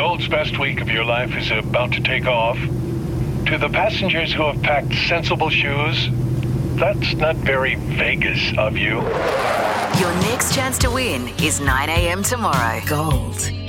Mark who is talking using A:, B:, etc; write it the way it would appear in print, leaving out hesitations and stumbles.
A: Gold's best week of your life is about to take off. To the passengers who have packed sensible shoes, that's not very Vegas of you.
B: Your next chance to win is 9 a.m. tomorrow. Gold